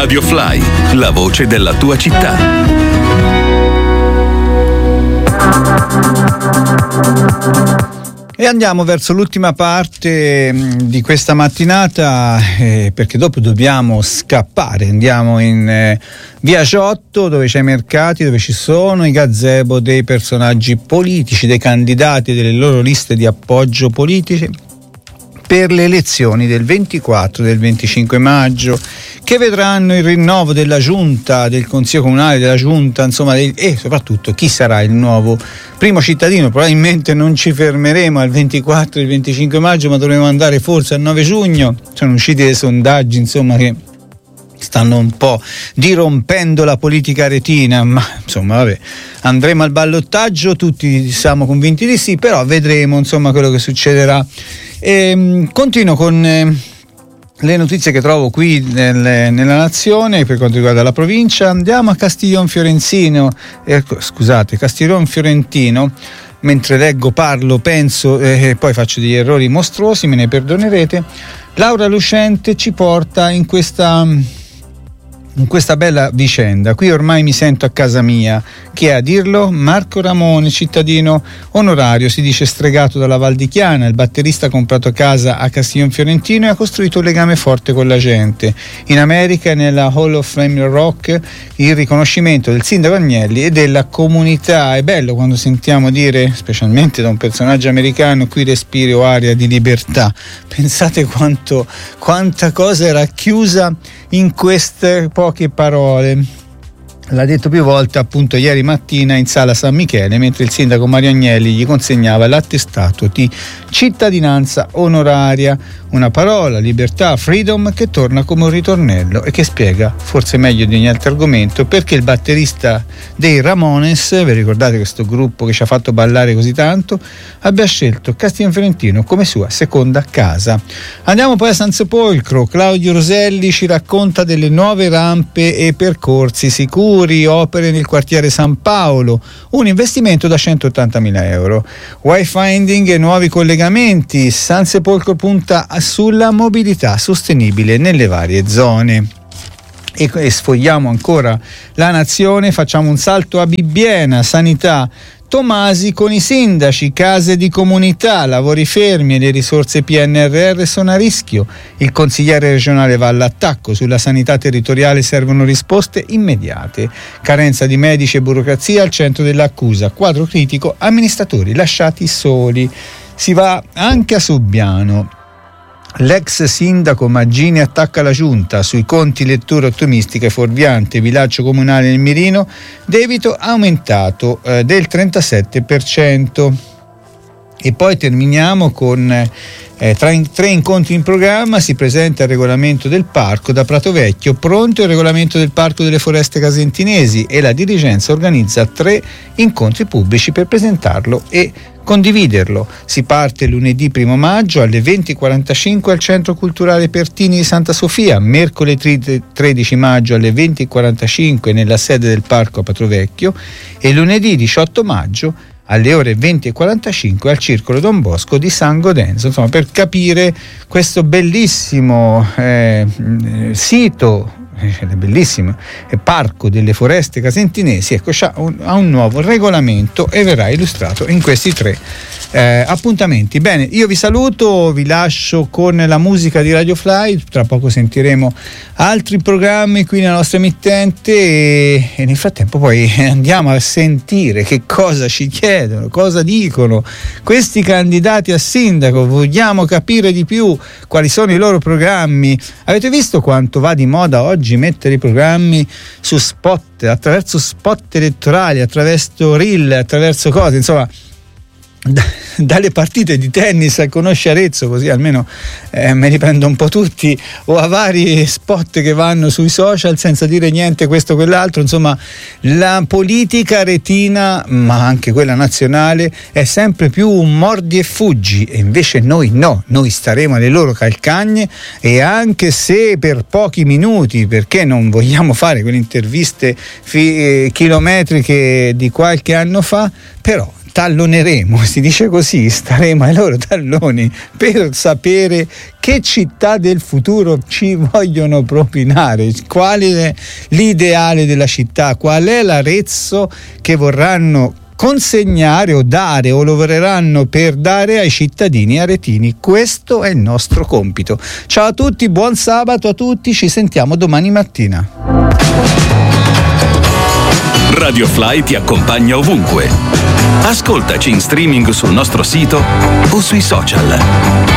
Radio Fly, la voce della tua città. E andiamo verso l'ultima parte di questa mattinata, perché dopo dobbiamo scappare. Andiamo in via Giotto, dove c'è i mercati, dove ci sono i gazebo dei personaggi politici, dei candidati, delle loro liste di appoggio politici per le elezioni del 24 e del 25 maggio, che vedranno il rinnovo della giunta, del consiglio comunale, della giunta, insomma, e soprattutto chi sarà il nuovo primo cittadino. Probabilmente non ci fermeremo al 24 e il 25 maggio, ma dovremo andare forse al 9 giugno. Sono usciti dei sondaggi, insomma, che stanno un po' dirompendo la politica aretina, ma insomma vabbè, andremo al ballottaggio, tutti siamo convinti di sì, però vedremo insomma quello che succederà. Continuo con le notizie che trovo qui nella Nazione per quanto riguarda la provincia. Andiamo a Castiglion Fiorentino, mentre leggo, parlo, penso e poi faccio degli errori mostruosi, me ne perdonerete. Laura Lucente ci porta in questa bella vicenda. Qui ormai mi sento a casa mia. Chi è a dirlo? Marco Ramone, cittadino onorario, si dice stregato dalla Val di Chiana. Il batterista ha comprato casa a Castiglion Fiorentino e ha costruito un legame forte con la gente. In America, nella Hall of Fame Rock, il riconoscimento del sindaco Agnelli e della comunità. È bello quando sentiamo dire, specialmente da un personaggio americano, qui respiro aria di libertà. Pensate quanta cosa era chiusa in queste poche parole. L'ha detto più volte appunto ieri mattina in sala San Michele, mentre il sindaco Mario Agnelli gli consegnava l'attestato di cittadinanza onoraria. Una parola, libertà, freedom, che torna come un ritornello e che spiega, forse meglio di ogni altro argomento, perché il batterista dei Ramones, vi ricordate questo gruppo che ci ha fatto ballare così tanto, abbia scelto Castiglion Fiorentino come sua seconda casa. Andiamo poi a San Sepolcro. Claudio Roselli ci racconta delle nuove rampe e percorsi sicuri, opere nel quartiere San Paolo, un investimento da 180.000 euro. Wayfinding e nuovi collegamenti. San Sepolcro punta sulla mobilità sostenibile nelle varie zone. E sfogliamo ancora la Nazione, facciamo un salto a Bibbiena, sanità. Tomasi con i sindaci, case di comunità, lavori fermi e le risorse PNRR sono a rischio. Il consigliere regionale va all'attacco, sulla sanità territoriale servono risposte immediate. Carenza di medici e burocrazia al centro dell'accusa, quadro critico, amministratori lasciati soli. Si va anche a Subbiano. L'ex sindaco Maggini attacca la giunta sui conti, lettura ottimistica e fuorviante. Villaggio comunale nel Mirino, debito aumentato del 37%. E poi terminiamo con tre incontri in programma. Si presenta il regolamento del parco da Prato Vecchio, pronto il regolamento del parco delle foreste casentinesi e la dirigenza organizza 3 incontri pubblici per presentarlo e condividerlo. Si parte lunedì 1 maggio alle 20:45 al Centro Culturale Pertini di Santa Sofia, mercoledì 13 maggio alle 20:45 nella sede del parco a Patrovecchio e lunedì 18 maggio alle ore 20:45 al Circolo Don Bosco di San Godenzo. Insomma, per capire questo bellissimo sito, bellissimo parco delle foreste casentinesi, ecco, ha un nuovo regolamento e verrà illustrato in questi 3 appuntamenti. Bene, io vi saluto, vi lascio con la musica di Radio Fly. Tra poco sentiremo altri programmi qui nella nostra emittente e nel frattempo poi andiamo a sentire che cosa ci chiedono, cosa dicono questi candidati a sindaco. Vogliamo capire di più quali sono i loro programmi. Avete visto quanto va di moda oggi mettere i programmi su spot, attraverso spot elettorali, attraverso reel, attraverso cose, insomma, dalle partite di tennis a Conosci Arezzo, così almeno me li prendo un po' tutti, o a vari spot che vanno sui social senza dire niente questo o quell'altro. Insomma, la politica aretina, ma anche quella nazionale, è sempre più un mordi e fuggi, e invece noi no, noi staremo alle loro calcagne, e anche se per pochi minuti, perché non vogliamo fare quelle interviste chilometriche di qualche anno fa, però talloneremo, si dice così, staremo ai loro talloni per sapere che città del futuro ci vogliono propinare, qual è l'ideale della città, qual è l'Arezzo che vorranno consegnare o dare o lavoreranno per dare ai cittadini aretini. Questo è il nostro compito. Ciao a tutti, buon sabato a tutti, ci sentiamo domani mattina. Radio Fly ti accompagna ovunque. Ascoltaci in streaming sul nostro sito o sui social.